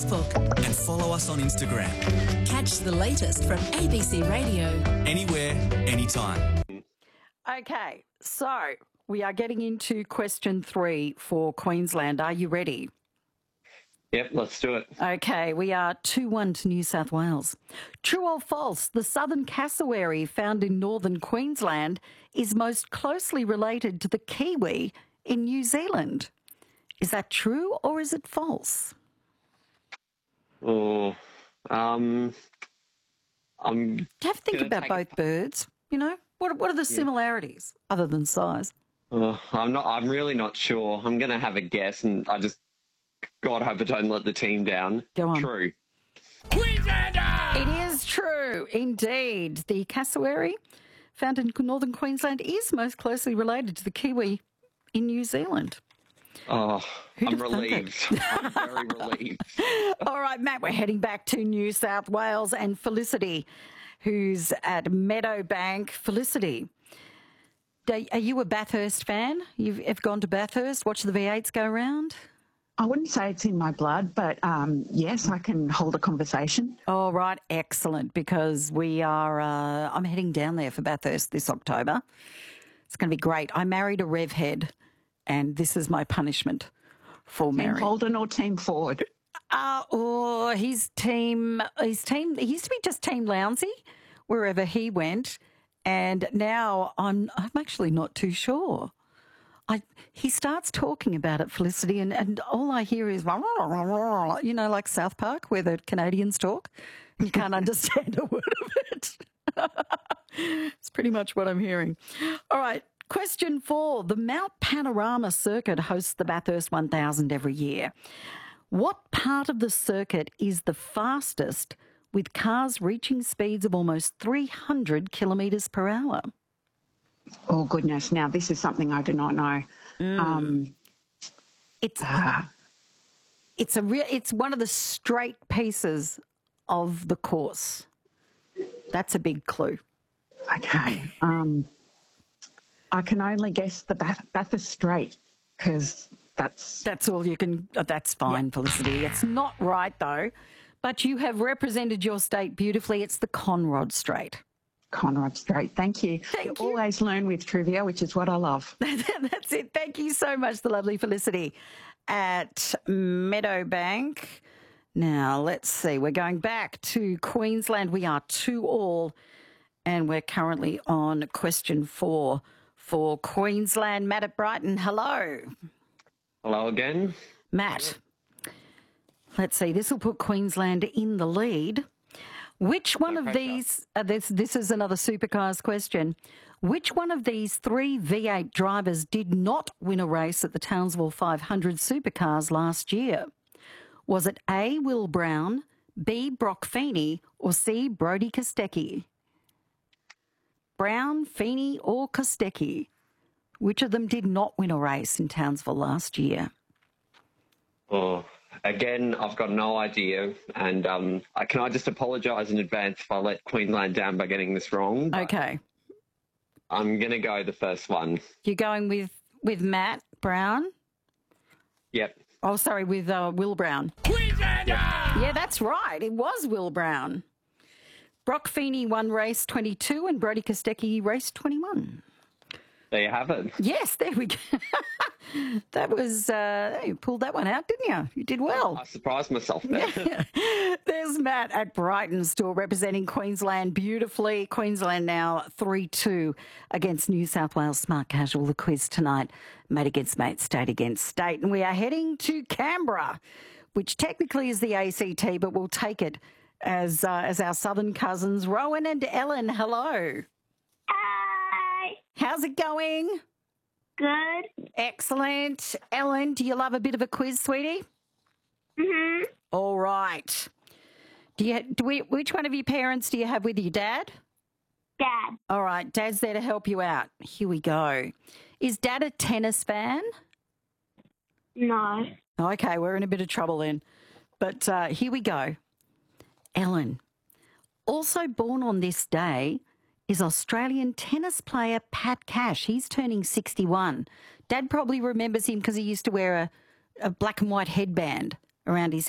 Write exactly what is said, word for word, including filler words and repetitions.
Facebook and follow us on Instagram. Catch the latest from A B C Radio. Anywhere, anytime. Okay, so we are getting into question three for Queensland. Are you ready? Yep, let's do it. Okay, we are two one to New South Wales. True or false, the southern cassowary found in northern Queensland is most closely related to the kiwi in New Zealand. Is that true or is it false? Oh, um, I'm. Do you have to think gonna about take both a- birds? You know, what what are the similarities other than size? Uh, I'm not. I'm really not sure. I'm going to have a guess, and I just, God, hope I don't let the team down. Go on. True. It is true, indeed. The cassowary found in northern Queensland is most closely related to the kiwi in New Zealand. Oh, Who'd I'm have thunk it? relieved. I'm very relieved. All right, Matt, we're heading back to New South Wales and Felicity, who's at Meadowbank. Felicity, do- are you a Bathurst fan? You've ever gone to Bathurst, watch the V eights go round? I wouldn't say it's in my blood, but um, yes, I can hold a conversation. All right, excellent, because we are, uh, I'm heading down there for Bathurst this October. It's going to be great. I married a rev head, and this is my punishment for Team marrying. Holden or Team Ford? Uh, oh, his team, his team, he used to be just Team Lounsey, wherever he went, and now I'm, I'm actually not too sure. I, he starts talking about it, Felicity, and, and all I hear is, you know, like South Park, where the Canadians talk. You can't understand a word of it. It's pretty much what I'm hearing. All right, question four. The Mount Panorama Circuit hosts the Bathurst one thousand every year. What part of the circuit is the fastest, with cars reaching speeds of almost three hundred kilometres per hour? Oh, goodness. Now, this is something I do not know. Um, It's ah, it's a real it's one of the straight pieces of the course. That's a big clue. okay. Um, I can only guess the Bath- Bathurst Strait because that's... That's all you can. Uh, that's fine, Felicity. It's not right though, but you have represented your state beautifully. It's the Conrod Strait. Conrad Strait. Thank you. Thank you you. always learn with trivia, which is what I love. That's it. Thank you so much, the lovely Felicity at Meadowbank. Now, let's see. We're going back to Queensland. We are two all, and we're currently on question four for Queensland. Matt at Brighton, hello. Hello again. Matt, let's see. This will put Queensland in the lead. Which one No of pressure. these, uh, this, this is another supercars question. Which one of these three V eight drivers did not win a race at the Townsville five hundred Supercars last year? Was it A, Will Brown, B, Brock Feeney, or C, Brodie Kostecki? Brown, Feeney, or Kostecki? Which of them did not win a race in Townsville last year? Oh, again, I've got no idea, and um, I, can I just apologise in advance if I let Queensland down by getting this wrong? but Okay. I'm going to go the first one. You're going with, with Matt Brown? Yep. Oh, sorry, with uh, Will Brown. Yeah, that's right. It was Will Brown. Brock Feeney won race twenty-two and Brodie Kostecki race twenty-one. There you have it. Yes, there we go. That was, uh, you pulled that one out, didn't you? You did well. I surprised myself there. There's Matt at Brighton, still representing Queensland beautifully. Queensland now three two against New South Wales Smart Casual. The quiz tonight, mate against mate, state against state. And we are heading to Canberra, which technically is the A C T, but we'll take it as, uh, as our southern cousins. Rowan and Ellen, hello. Hi. How's it going? Good. Excellent. Ellen, do you love a bit of a quiz, sweetie? Mhm. All right. Do you do we, which one of your parents do you have with you, Dad? Dad. All right, Dad's there to help you out. Here we go. Is Dad a tennis fan? No. Okay, we're in a bit of trouble then. But uh, here we go. Ellen, also born on this day is Australian tennis player Pat Cash. He's turning sixty-one. Dad probably remembers him because he used to wear a, a black and white headband around his